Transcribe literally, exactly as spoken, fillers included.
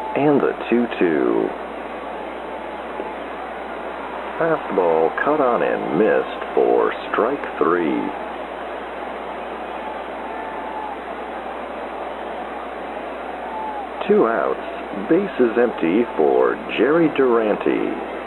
And the two two. Fastball cut on and missed for strike three. Two outs, bases empty for Jerry Durante.